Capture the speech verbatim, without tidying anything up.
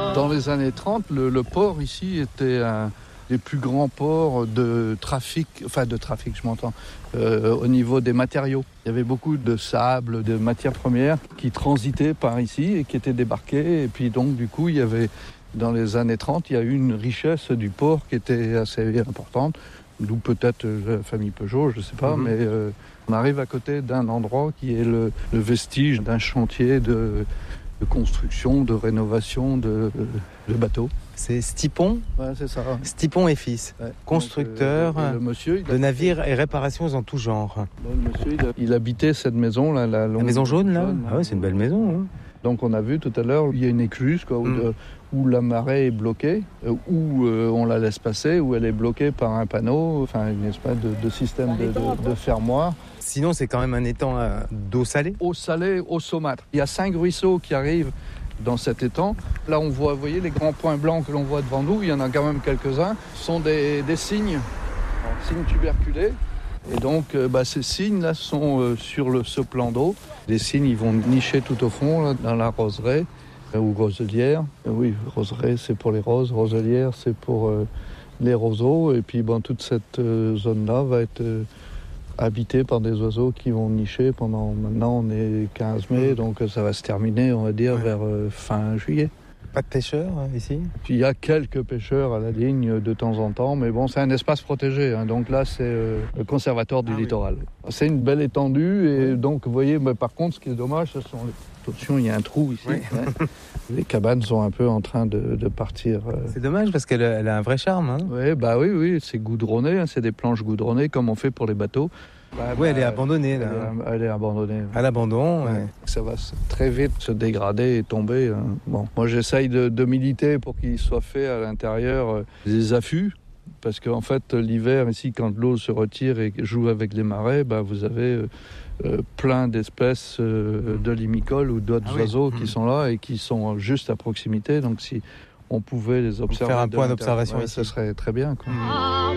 Dans les années trente, le, le port ici était un des plus grands ports de trafic, enfin de trafic, je m'entends, euh, au niveau des matériaux. Il y avait beaucoup de sable, de matières premières qui transitaient par ici et qui étaient débarquées. Et puis donc, du coup, il y avait, dans les années trente, il y a eu une richesse du port qui était assez importante. D'où peut-être la famille Peugeot, je ne sais pas, mmh. mais euh, on arrive à côté d'un endroit qui est le, le vestige d'un chantier de, de construction, de rénovation de, de bateaux. C'est Stipon, ouais, c'est ça. Stipon et fils, ouais. constructeur Donc, euh, le monsieur, de navires et réparations en tout genre. Bon, le monsieur, il, a, il habitait cette maison, là, la, la maison jaune, là. Jaune, ah ouais, c'est une belle maison. Hein. Donc on a vu tout à l'heure, il y a une écluse quoi, où, mm. de, où la marée est bloquée, euh, où euh, on la laisse passer, où elle est bloquée par un panneau, enfin une espèce de, de système de, de, de fermoir. Sinon, c'est quand même un étang euh, d'eau salée. Eau salée, eau saumâtre. Il y a cinq ruisseaux qui arrivent dans cet étang. Là, on voit, vous voyez, les grands points blancs que l'on voit devant nous, il y en a quand même quelques-uns, ce sont des, des cygnes, cygnes tuberculés. Et donc, euh, bah, ces cygnes-là sont euh, sur le, ce plan d'eau. Les cygnes, ils vont nicher tout au fond, là, dans la roseraie euh, ou roselière. Euh, oui, roseraie, c'est pour les roses. Roselière, c'est pour euh, les roseaux. Et puis, bon, toute cette euh, zone-là va être euh, habitée par des oiseaux qui vont nicher pendant... Maintenant, on est quinze mai, donc ça va se terminer, on va dire, ouais. vers euh, fin juillet. Pas de pêcheurs hein, ici ? Il y a quelques pêcheurs à la ligne de temps en temps, mais bon, c'est un espace protégé. Hein, donc là, c'est euh, le conservatoire du ah, littoral. Oui. C'est une belle étendue et oui. donc, vous voyez, mais par contre, ce qui est dommage, ce sont les... Attention, il y a un trou ici. Oui. Hein. Les cabanes sont un peu en train de, de partir. Euh... C'est dommage parce qu'elle elle a un vrai charme. Hein. Oui, bah oui, oui, c'est goudronné, hein, c'est des planches goudronnées comme on fait pour les bateaux. Bah, oui, bah, elle est abandonnée. Là. Elle est, elle est abandonnée. À l'abandon, ouais. Ouais. Ça va très vite se dégrader et tomber. Hein. Bon, moi, j'essaye de, de militer pour qu'il soit fait à l'intérieur euh, des affûts. Parce qu'en fait, l'hiver, ici, quand l'eau se retire et joue avec les marais, bah, vous avez euh, euh, plein d'espèces euh, de limicoles ou d'autres ah, oiseaux oui. qui mmh. sont là et qui sont juste à proximité. Donc, si on pouvait les observer... Faire un point d'observation ouais, ici. Ce serait très bien. Quoi.